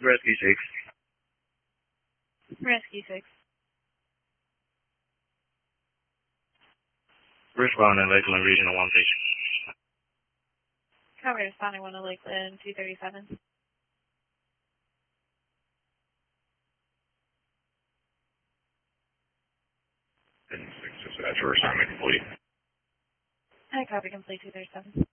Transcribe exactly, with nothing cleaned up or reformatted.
Rescue six. Rescue six. Responding Lakeland Regional one station. Cover responding one to Lakeland two thirty-seven. six dispatcher, assignment complete. I copy complete two thirty-seven.